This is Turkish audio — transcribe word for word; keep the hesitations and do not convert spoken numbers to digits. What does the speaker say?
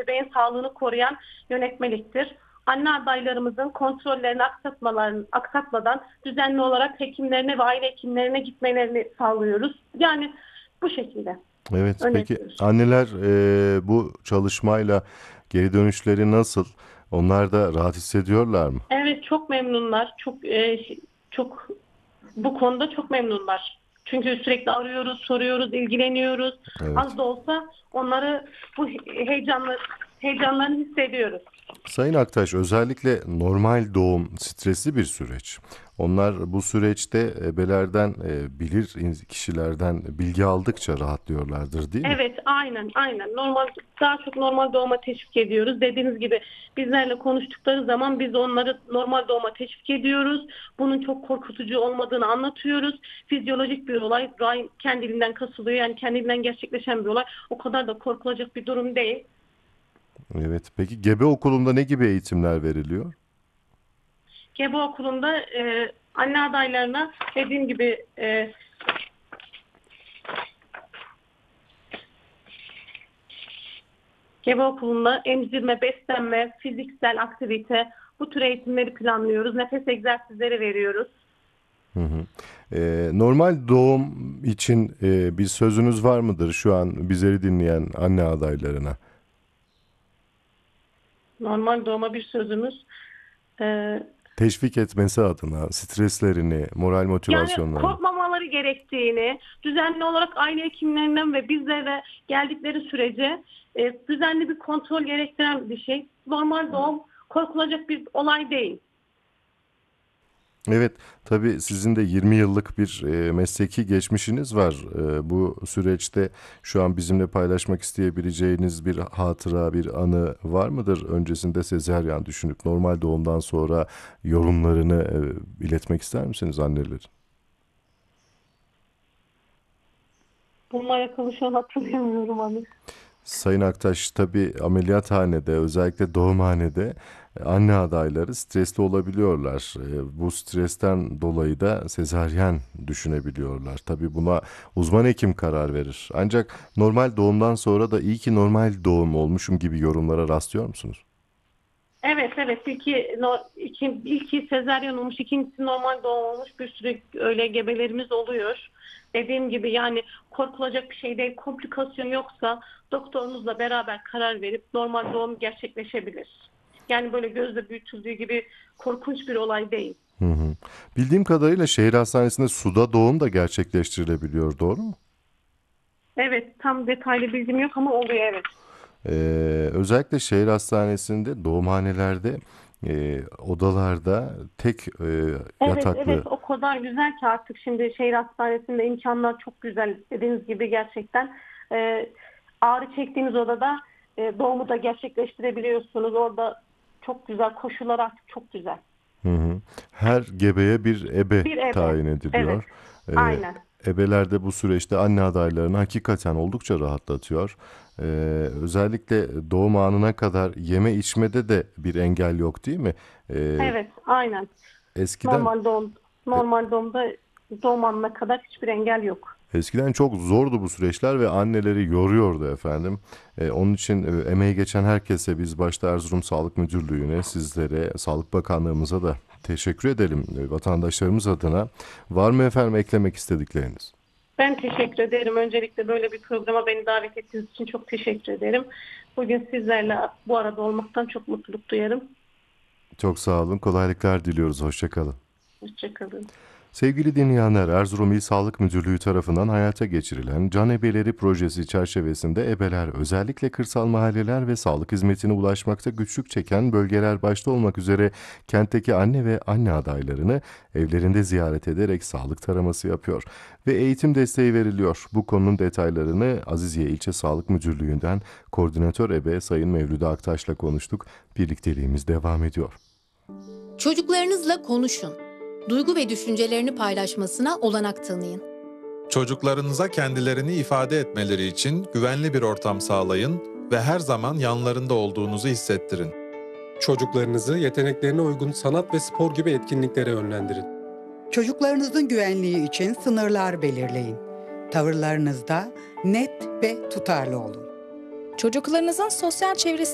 bebeğin sağlığını koruyan yönetmeliktir. Anne adaylarımızın kontrollerini aksatmaların, aksatmadan düzenli olarak hekimlerine ve aile hekimlerine gitmelerini sağlıyoruz. Yani bu şekilde Evet, peki öneriyoruz. anneler e, bu çalışmayla geri dönüşleri nasıl? Onlar da rahat hissediyorlar mı? Evet, çok memnunlar. Çok e, çok bu konuda çok memnunlar. Çünkü sürekli arıyoruz, soruyoruz, ilgileniyoruz. Evet. Az da olsa onları bu heyecanlı heyecanlarını hissediyoruz. Sayın Aktaş, özellikle normal doğum stresli bir süreç. Onlar bu süreçte ebelerden, e, bilir in- kişilerden bilgi aldıkça rahatlıyorlardır, değil mi? Evet, aynen, aynen. Normal, daha çok normal doğuma teşvik ediyoruz. Dediğiniz gibi bizlerle konuştukları zaman biz onları normal doğuma teşvik ediyoruz. Bunun çok korkutucu olmadığını anlatıyoruz. Fizyolojik bir olay, rahim kendiliğinden kasılıyor. Yani kendiliğinden gerçekleşen bir olay. O kadar da korkulacak bir durum değil. Evet. Peki gebe okulunda ne gibi eğitimler veriliyor? Gebe okulunda e, anne adaylarına dediğim gibi e, gebe okulunda emzirme, beslenme, fiziksel aktivite bu tür eğitimleri planlıyoruz. Nefes egzersizleri veriyoruz. Hı hı. E, normal doğum için e, bir sözünüz var mıdır şu an bizleri dinleyen anne adaylarına? Normal doğuma bir sözümüz. e, Teşvik etmesi adına streslerini, moral Yani motivasyonlarını. korkmamaları gerektiğini, düzenli olarak aile hekimlerinden ve bizlere geldikleri sürece e, düzenli bir kontrol gerektiren bir şey. Normal doğum korkulacak bir olay değil. Evet, tabii sizin de yirmi yıllık bir e, mesleki geçmişiniz var. E, bu süreçte şu an bizimle paylaşmak isteyebileceğiniz bir hatıra, bir anı var mıdır? Öncesinde sezaryen düşünüp normal doğumdan sonra yorumlarını e, iletmek ister misiniz annelerin? Bununla alakalı şu an hatırlayamıyorum hani. Sayın Aktaş, tabii ameliyathanede, özellikle doğumhanede e, anne adayları stresli olabiliyorlar. E, Bu stresten dolayı da sezaryen düşünebiliyorlar. Tabii buna uzman hekim karar verir. Ancak normal doğumdan sonra da iyi ki normal doğum olmuşum gibi yorumlara rastlıyor musunuz? Evet, evet, ilki, no, iki, ilki sezaryen olmuş, ikincisi normal doğum olmuş, bir sürü öyle gebelerimiz oluyor. Dediğim gibi yani korkulacak bir şey değil, komplikasyon yoksa doktorunuzla beraber karar verip normal doğum gerçekleşebilir. Yani böyle gözle büyütüldüğü gibi korkunç bir olay değil. Hı hı. Bildiğim kadarıyla şehir hastanesinde suda doğum da gerçekleştirilebiliyor, doğru mu? Evet, tam detaylı bilgim yok ama oluyor, evet. Ee, Özellikle şehir hastanesinde, doğumhanelerde, e, odalarda tek e, Evet, evet, yataklı. o kadar güzel ki artık şimdi şehir hastanesinde imkanlar çok güzel. Dediğiniz gibi gerçekten e, ağrı çektiğiniz odada e, doğumu da gerçekleştirebiliyorsunuz. Orada çok güzel koşullar, artık çok güzel. Hı hı. Her gebeye bir ebe Bir ebe. tayin Evet, ediliyor. Ee, aynen. Ebeler de bu süreçte anne adaylarını hakikaten oldukça rahatlatıyor. Ee, Özellikle doğum anına kadar yeme içmede de bir engel yok, değil mi? Ee, Evet, aynen. eskiden Normal doğum, e, normal doğumda doğum anına kadar hiçbir engel yok. Eskiden çok zordu bu süreçler ve anneleri yoruyordu efendim. Ee, onun için e, emeği geçen herkese, biz başta Erzurum Sağlık Müdürlüğü'ne, sizlere, Sağlık Bakanlığımıza da teşekkür edelim e, vatandaşlarımız adına. Var mı efendim eklemek istedikleriniz? Ben teşekkür ederim. Öncelikle böyle bir programa beni davet ettiğiniz için çok teşekkür ederim. Bugün sizlerle bu arada olmaktan çok mutluluk duyarım. Çok sağ olun, kolaylıklar diliyoruz, hoşça kalın. Hoşçakalın. Sevgili dinleyenler, Erzurum İl Sağlık Müdürlüğü tarafından hayata geçirilen Can Ebeleri projesi çerçevesinde ebeler, özellikle kırsal mahalleler ve sağlık hizmetine ulaşmakta güçlük çeken bölgeler başta olmak üzere kentteki anne ve anne adaylarını evlerinde ziyaret ederek sağlık taraması yapıyor ve eğitim desteği veriliyor. Bu konunun detaylarını Aziziye İlçe Sağlık Müdürlüğü'nden koordinatör ebe Sayın Mevlüde Aktaş'la konuştuk. Birlikteliğimiz devam ediyor. Çocuklarınızla konuşun. Duygu ve düşüncelerini paylaşmasına olanak tanıyın. Çocuklarınıza kendilerini ifade etmeleri için güvenli bir ortam sağlayın ve her zaman yanlarında olduğunuzu hissettirin. Çocuklarınızı yeteneklerine uygun sanat ve spor gibi etkinliklere yönlendirin. Çocuklarınızın güvenliği için sınırlar belirleyin. Tavırlarınızda net ve tutarlı olun. Çocuklarınızın sosyal çevresi